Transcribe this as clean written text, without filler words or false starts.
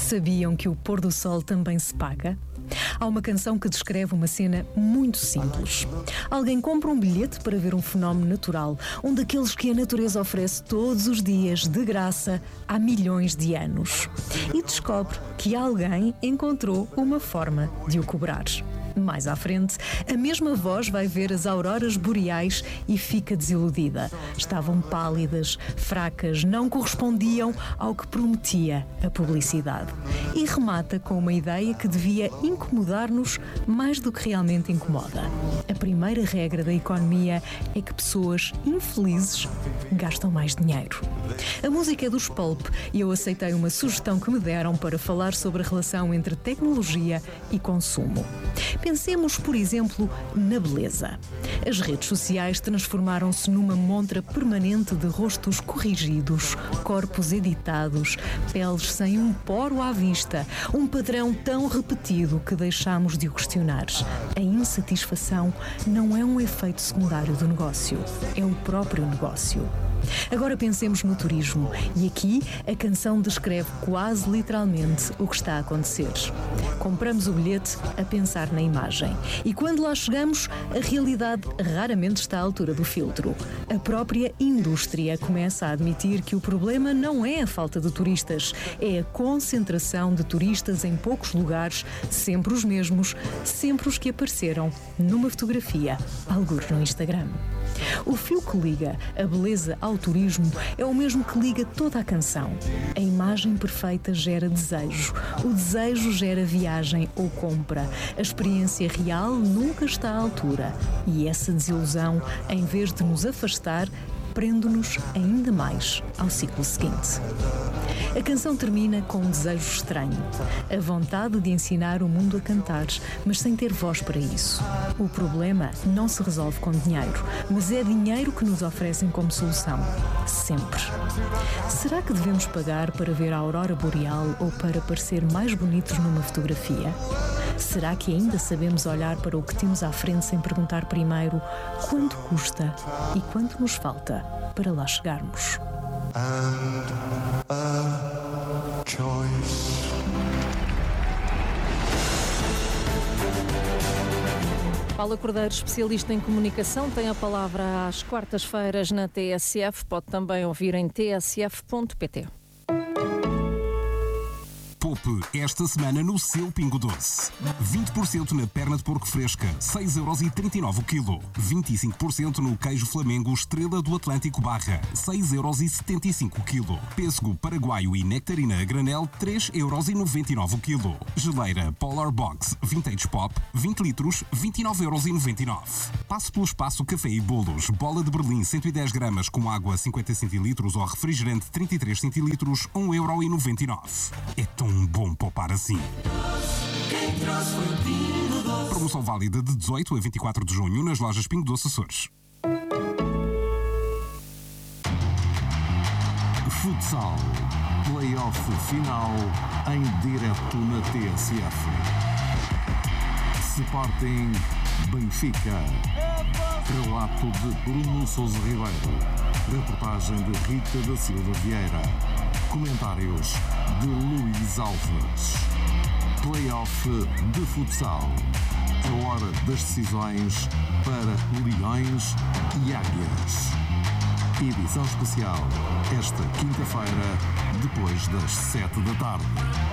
Sabiam que o pôr do sol também se paga? Há uma canção que descreve uma cena muito simples. Alguém compra um bilhete para ver um fenómeno natural, um daqueles que a natureza oferece todos os dias, de graça, há milhões de anos. E descobre que alguém encontrou uma forma de o cobrar. Mais à frente, a mesma voz vai ver as auroras boreais e fica desiludida. Estavam pálidas, fracas, não correspondiam ao que prometia a publicidade. E remata com uma ideia que devia incomodar-nos mais do que realmente incomoda. A primeira regra da economia é que pessoas infelizes gastam mais dinheiro. A música é dos Pulp e eu aceitei uma sugestão que me deram para falar sobre a relação entre tecnologia e consumo. Pensemos, por exemplo, na beleza. As redes sociais transformaram-se numa montra permanente de rostos corrigidos, corpos editados, peles sem um poro à vista, um padrão tão repetido que deixamos de o questionar. A insatisfação não é um efeito secundário do negócio, é o próprio negócio. Agora pensemos no turismo e aqui a canção descreve quase literalmente o que está a acontecer. Compramos o bilhete a pensar na imagem e quando lá chegamos, a realidade raramente está à altura do filtro. A própria indústria começa a admitir que o problema não é a falta de turistas, é a concentração de turistas em poucos lugares, sempre os mesmos, sempre os que apareceram numa fotografia, algures no Instagram. O fio que liga a beleza ao turismo é o mesmo que liga toda a canção. A imagem perfeita gera desejo, o desejo gera viagem ou compra. A experiência real nunca está à altura e essa desilusão, em vez de nos afastar, prende-nos ainda mais ao ciclo seguinte. A canção termina com um desejo estranho, a vontade de ensinar o mundo a cantar, mas sem ter voz para isso. O problema não se resolve com dinheiro, mas é dinheiro que nos oferecem como solução. Sempre. Será que devemos pagar para ver a aurora boreal ou para parecer mais bonitos numa fotografia? Será que ainda sabemos olhar para o que temos à frente sem perguntar primeiro quanto custa e quanto nos falta para lá chegarmos? And a choice. Paula Cordeiro, especialista em comunicação, tem a palavra às quartas-feiras na TSF. Pode também ouvir em tsf.pt. Poupe esta semana no seu Pingo Doce. 20% na perna de porco fresca, 6,39€ o quilo. 25% no queijo Flamengo Estrela do Atlântico Barra, 6,75€ o quilo. Pêssego paraguaio e nectarina a granel, 3,99€ o quilo. Geleira Polar Box Vintage Pop, 20 litros, 29,99€. Passe pelo espaço Café e Bolos. Bola de Berlim 110 gramas com água 50 centilitros ou refrigerante 33 centilitros, 1,99€. É tão bom poupar assim. Promoção válida de 18 a 24 de junho nas lojas Pingo Doce Açores. Futsal. Play-off final em direto na TSF. Sporting Benfica. Relato de Bruno Sousa Ribeiro. Reportagem de Rita da Silva Vieira. Comentários de Luís Alves. Play-off de futsal. A hora das decisões para Leões e Águias. Edição especial esta quinta-feira, depois das 7 da tarde.